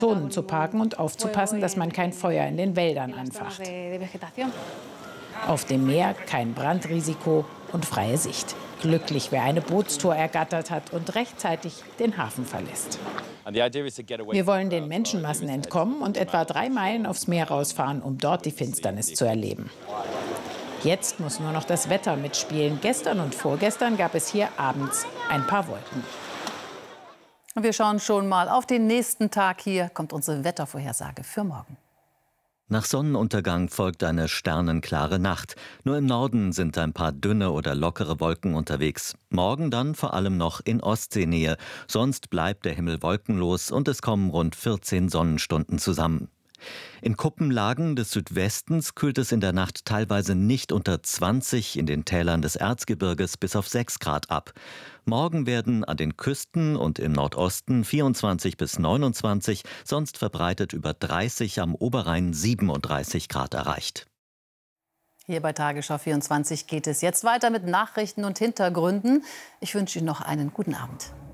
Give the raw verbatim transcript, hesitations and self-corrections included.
Zonen zu parken und aufzupassen, dass man kein Feuer in den Wäldern anfacht. Auf dem Meer kein Brandrisiko und freie Sicht. Glücklich, wer eine Bootstour ergattert hat und rechtzeitig den Hafen verlässt. Wir wollen den Menschenmassen entkommen und etwa drei Meilen aufs Meer rausfahren, um dort die Finsternis zu erleben. Jetzt muss nur noch das Wetter mitspielen. Gestern und vorgestern gab es hier abends ein paar Wolken. Wir schauen schon mal auf den nächsten Tag. Hier kommt unsere Wettervorhersage für morgen. Nach Sonnenuntergang folgt eine sternenklare Nacht. Nur im Norden sind ein paar dünne oder lockere Wolken unterwegs. Morgen dann vor allem noch in Ostseenähe. Sonst bleibt der Himmel wolkenlos und es kommen rund vierzehn Sonnenstunden zusammen. In Kuppenlagen des Südwestens kühlt es in der Nacht teilweise nicht unter zwanzig, in den Tälern des Erzgebirges bis auf sechs Grad ab. Morgen werden an den Küsten und im Nordosten vierundzwanzig bis neunundzwanzig, sonst verbreitet über dreißig, am Oberrhein siebenunddreißig Grad erreicht. Hier bei Tagesschau vierundzwanzig geht es jetzt weiter mit Nachrichten und Hintergründen. Ich wünsche Ihnen noch einen guten Abend.